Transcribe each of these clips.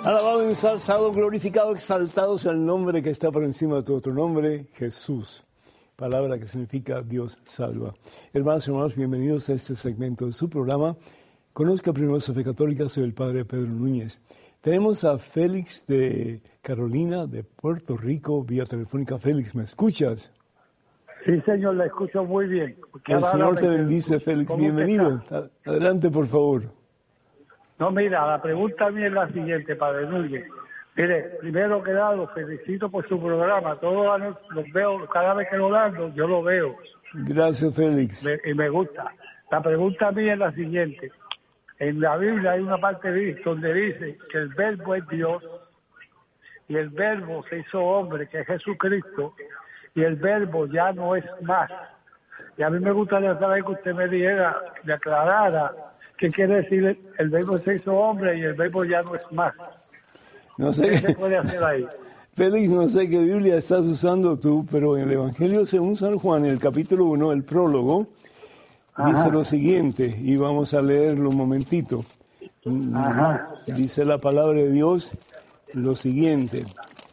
Alabado, ensalzado, glorificado, exaltado sea el nombre que está por encima de todo otro nombre, Jesús. Palabra que significa Dios salva. Hermanos y hermanos, bienvenidos a este segmento de su programa. Conozca primero su fe católica, soy el Padre Pedro Núñez. Tenemos a Félix de Carolina, de Puerto Rico, vía telefónica. Félix, ¿me escuchas? Sí, señor, la escucho muy bien. El Señor te bendice, Félix. Bienvenido. Adelante, por favor. No, mira, la pregunta mía es la siguiente, Padre Núñez. Mire, primero que nada, los felicito por su programa. Todos los veo, cada vez que lo dan, yo lo veo. Gracias, Félix. Y me gusta. La pregunta mía es la siguiente. En la Biblia hay una parte donde dice que el verbo es Dios y el verbo se hizo hombre, que es Jesucristo, y el verbo ya no es más. Y a mí me gustaría saber que usted me dijera, me aclarara qué quiere decir el verbo se hizo hombre y el verbo ya no es más. No sé ¿Qué se puede hacer ahí? Félix, no sé qué Biblia estás usando tú, pero en el Evangelio según San Juan, en el capítulo 1, el prólogo, dice lo siguiente, y vamos a leerlo un momentito. Dice la palabra de Dios lo siguiente.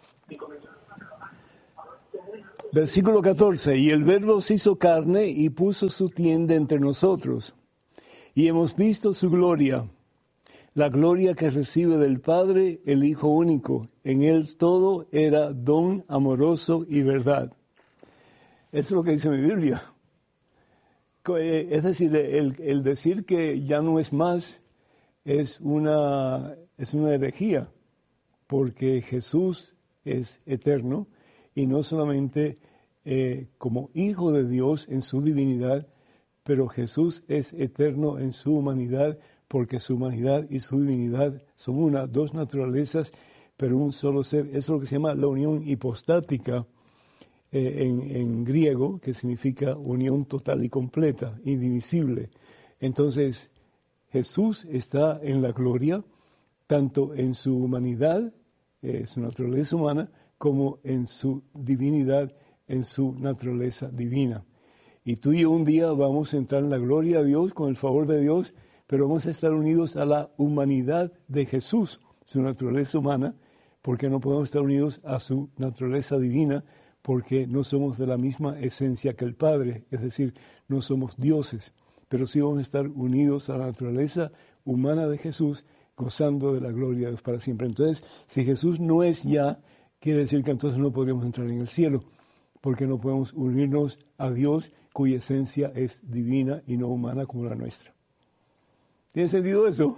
Versículo 14, y el Verbo se hizo carne y puso su tienda entre nosotros, y hemos visto su gloria, la gloria que recibe del Padre, el Hijo único. En él todo era don amoroso y verdad. Eso es lo que dice mi Biblia. Es decir, el decir que ya no es más es una herejía, porque Jesús es eterno y no solamente como Hijo de Dios en su divinidad, pero Jesús es eterno en su humanidad, porque su humanidad y su divinidad son dos naturalezas, pero un solo ser. Eso es lo que se llama la unión hipostática en griego, que significa unión total y completa, indivisible. Entonces, Jesús está en la gloria, tanto en su humanidad, su naturaleza humana, como en su divinidad, en su naturaleza divina. Y tú y yo un día vamos a entrar en la gloria de Dios con el favor de Dios, pero vamos a estar unidos a la humanidad de Jesús, su naturaleza humana, porque no podemos estar unidos a su naturaleza divina, porque no somos de la misma esencia que el Padre, es decir, no somos dioses, pero sí vamos a estar unidos a la naturaleza humana de Jesús, gozando de la gloria de Dios para siempre. Entonces, si Jesús no es ya, quiere decir que entonces no podríamos entrar en el cielo, porque no podemos unirnos a Dios, cuya esencia es divina y no humana como la nuestra. ¿Tiene sentido eso?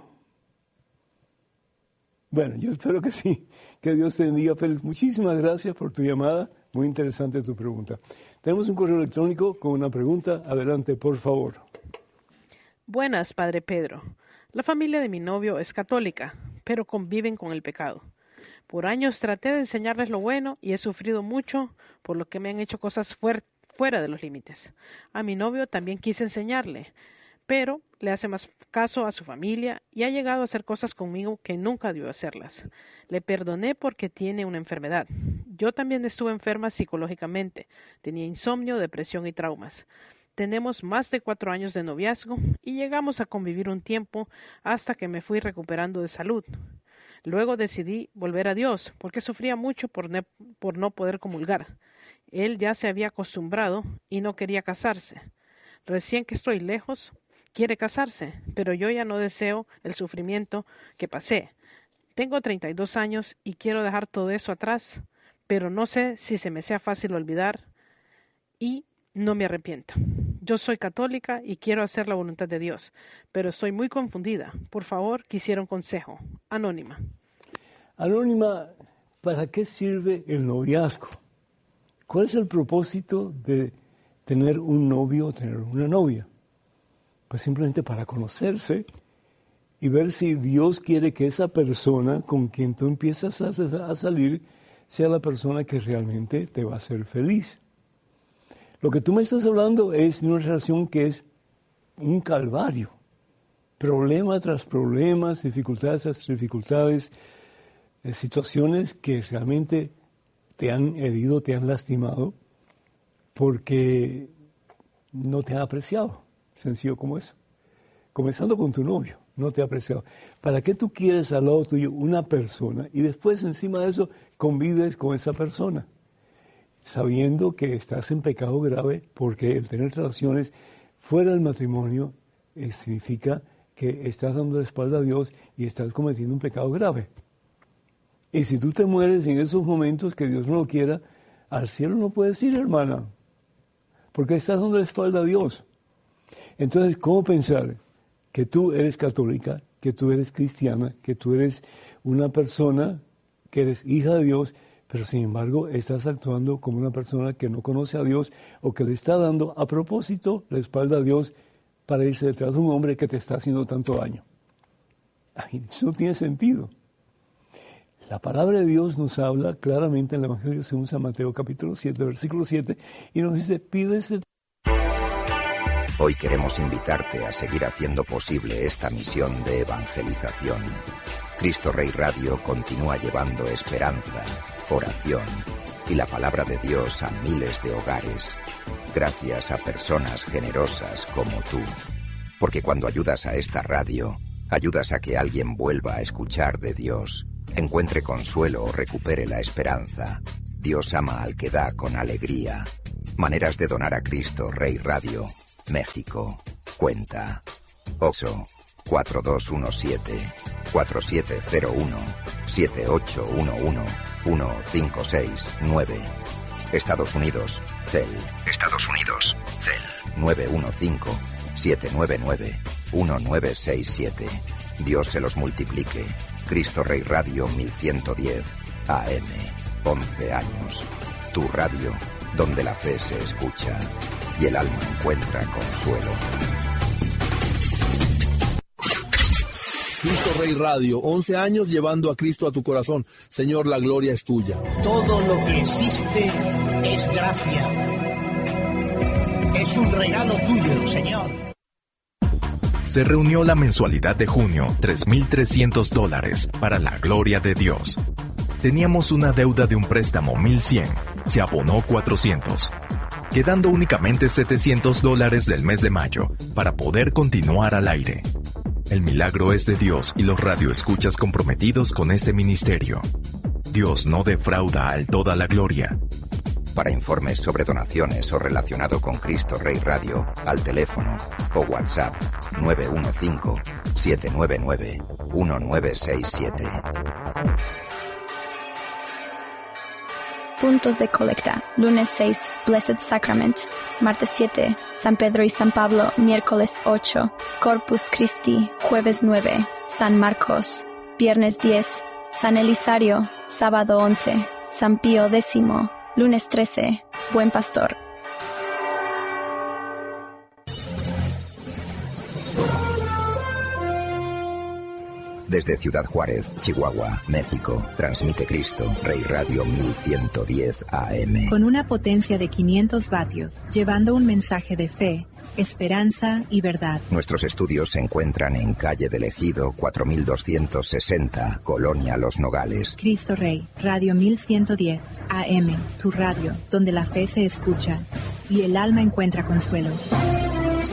Bueno, yo espero que sí. Que Dios te bendiga, Félix. Muchísimas gracias por tu llamada. Muy interesante tu pregunta. Tenemos un correo electrónico con una pregunta. Adelante, por favor. Buenas, Padre Pedro. La familia de mi novio es católica, pero conviven con el pecado. Por años traté de enseñarles lo bueno y he sufrido mucho por lo que me han hecho cosas fuera de los límites. A mi novio también quise enseñarle, pero le hace más caso a su familia y ha llegado a hacer cosas conmigo que nunca debió hacerlas. Le perdoné porque tiene una enfermedad. Yo también estuve enferma psicológicamente, tenía insomnio, depresión y traumas. Tenemos más de 4 años de noviazgo y llegamos a convivir un tiempo hasta que me fui recuperando de salud. Luego decidí volver a Dios porque sufría mucho por no poder comulgar. Él ya se había acostumbrado y no quería casarse. Recién que estoy lejos, quiere casarse, pero yo ya no deseo el sufrimiento que pasé. Tengo 32 años y quiero dejar todo eso atrás, pero no sé si se me sea fácil olvidar y no me arrepiento. Yo soy católica y quiero hacer la voluntad de Dios, pero estoy muy confundida. Por favor, quisiera un consejo. Anónima. Anónima, ¿para qué sirve el noviazgo? ¿Cuál es el propósito de tener un novio o tener una novia? Pues simplemente para conocerse y ver si Dios quiere que esa persona con quien tú empiezas a salir sea la persona que realmente te va a hacer feliz. Lo que tú me estás hablando es de una relación que es un calvario. Problema tras problemas, dificultades tras dificultades, situaciones que realmente te han herido, te han lastimado, porque no te han apreciado. Sencillo como eso. Comenzando con tu novio. no te ha apreciado. ¿Para qué tú quieres al lado tuyo una persona y después encima de eso convives con esa persona? Sabiendo que estás en pecado grave, porque el tener relaciones fuera del matrimonio significa que estás dando la espalda a Dios y estás cometiendo un pecado grave. Y si tú te mueres en esos momentos, que Dios no lo quiera, al cielo no puedes ir, hermana, porque estás dando la espalda a Dios. Entonces, ¿cómo pensar que tú eres católica, que tú eres cristiana, que tú eres una persona, que eres hija de Dios, pero sin embargo estás actuando como una persona que no conoce a Dios o que le está dando a propósito la espalda a Dios para irse detrás de un hombre que te está haciendo tanto daño? Ay, eso no tiene sentido. La palabra de Dios nos habla claramente en el Evangelio según San Mateo capítulo 7, versículo 7, y nos dice, pídese. Hoy queremos invitarte a seguir haciendo posible esta misión de evangelización. Cristo Rey Radio continúa llevando esperanza, oración y la palabra de Dios a miles de hogares, gracias a personas generosas como tú. Porque cuando ayudas a esta radio, ayudas a que alguien vuelva a escuchar de Dios, encuentre consuelo o recupere la esperanza. Dios ama al que da con alegría. Maneras de donar a Cristo Rey Radio, México. Cuenta OXXO 4217-4811-7811-1569. Estados Unidos, CEL. 915-799-1967. Dios se los multiplique. Cristo Rey Radio 1110 AM. 11 años. Tu radio, donde la fe se escucha y el alma encuentra consuelo. Cristo Rey Radio, 11 años llevando a Cristo a tu corazón. Señor, la gloria es tuya. Todo lo que existe es gracia. Es un regalo tuyo, Señor. Se reunió la mensualidad de junio, $3,300 para la gloria de Dios. Teníamos una deuda de un préstamo, $1,100. Se abonó $400. Quedando únicamente $700 del mes de mayo para poder continuar al aire. El milagro es de Dios y los radioescuchas comprometidos con este ministerio. Dios no defrauda al toda la gloria. Para informes sobre donaciones o relacionado con Cristo Rey Radio, al teléfono o WhatsApp 915-799-1967. Puntos de colecta. Lunes 6, Blessed Sacrament. Martes 7, San Pedro y San Pablo. Miércoles 8, Corpus Christi. Jueves 9, San Marcos. Viernes 10, San Elisario. Sábado 11, San Pío X. Lunes 13, Buen Pastor. Desde Ciudad Juárez, Chihuahua, México, transmite Cristo Rey Radio 1110 AM. Con una potencia de 500 vatios, llevando un mensaje de fe, esperanza y verdad. Nuestros estudios se encuentran en calle del Ejido 4260, Colonia Los Nogales. Cristo Rey, Radio 1110 AM, tu radio, donde la fe se escucha y el alma encuentra consuelo.